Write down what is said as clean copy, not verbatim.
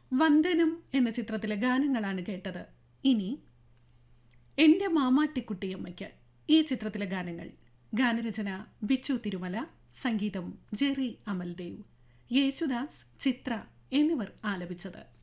വന്ദനം എന്ന ചിത്രത്തിലെ ഗാനങ്ങളാണ് കേട്ടത്. ഇനി എൻ്റെ മാമാട്ടിക്കുട്ടിയമ്മയ്ക്ക് ഈ ചിത്രത്തിലെ ഗാനങ്ങൾ. ഗാനരചന ബിച്ചു തിരുമല, സംഗീതം ജെറി അമൽദേവ്, യേശുദാസ്, ചിത്ര എന്നിവർ ആലപിച്ചത്.